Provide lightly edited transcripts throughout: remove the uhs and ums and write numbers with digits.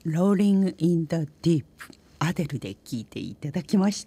Rolling in the Deep アデルで聴いていただきました。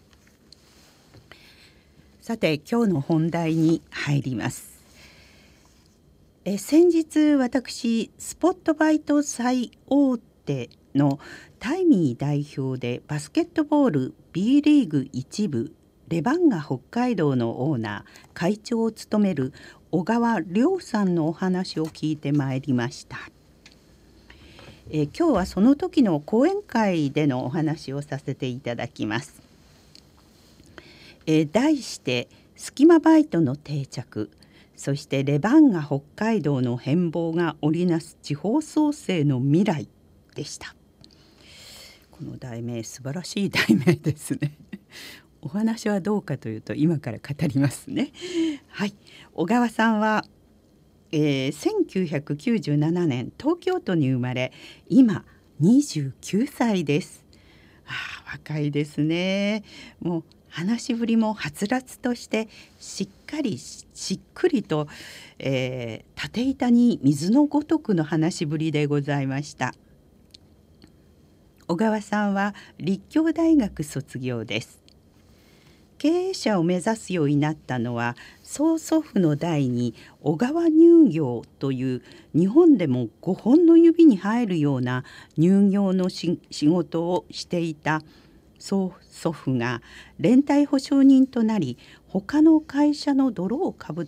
さて今日の本題に入ります。先日私スポットバイト最大手のタイミー代表でバスケットボール B リーグ1部レバンガ北海道のオーナー会長を務める小川亮さんのお話を聞いてまいりました。今日はその時の講演会でのお話をさせていただきます。題してスキマバイトの定着、そしてレバンガ北海道の変貌が織りなす地方創生の未来でした。この題名素晴らしい題名ですね。お話はどうかというと今から語りますね。はい、小川さんは1997年東京都に生まれ今29歳です。若いですね。もう話しぶりもはつらつとしてしっくりと、縦板に水のごとくの話しぶりでございました。小川さんは立教大学卒業です。経営者を目指すようになったのは曽祖父の代に小川乳業という日本でも5本の指に入るような乳業の仕事をしていた曽祖父が連帯保証人となり他の会社の泥をかぶっ